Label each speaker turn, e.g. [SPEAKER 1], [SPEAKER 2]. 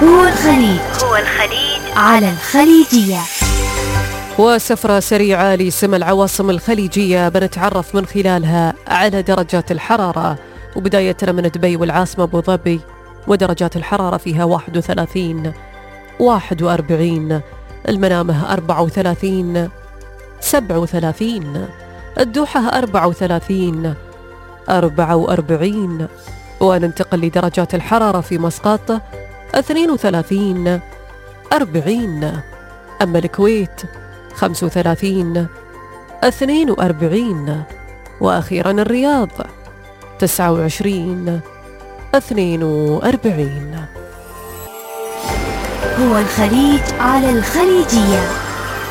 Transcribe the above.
[SPEAKER 1] هو الخليج على الخليجية.
[SPEAKER 2] وسفرة سريعة لسما العواصم الخليجية بنتعرف من خلالها على درجات الحرارة، وبداية من دبي والعاصمة أبو ظبي ودرجات الحرارة فيها 31 41، المنامة 34 37، الدوحة 34 44، وننتقل لدرجات الحرارة في مسقط 32 40، أما الكويت 35 42، وأخيرا الرياض 29 42.
[SPEAKER 1] هو الخليج على الخليجية.